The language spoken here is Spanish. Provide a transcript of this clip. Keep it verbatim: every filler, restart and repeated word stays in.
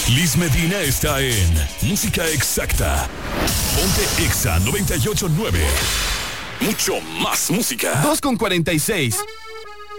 Liz Medina está en Música Exacta. Ponte Exa noventa y ocho punto nueve. Mucho más música. dos con cuarenta y seis.